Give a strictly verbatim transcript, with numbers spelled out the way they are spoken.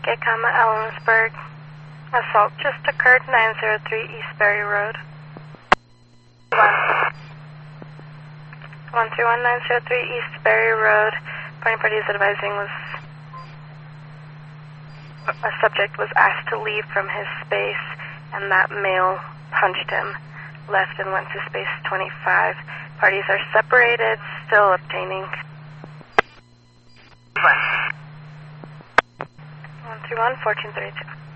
Gay comma Ellensburg. Assault just occurred, nine oh three East Berry Road. one three one nine oh three East Berry Road. Point party is advising was a subject was asked to leave from his space, and that male punched him, left and went to space twenty-five. Parties are separated, still obtaining. one three one, fourteen thirty-two.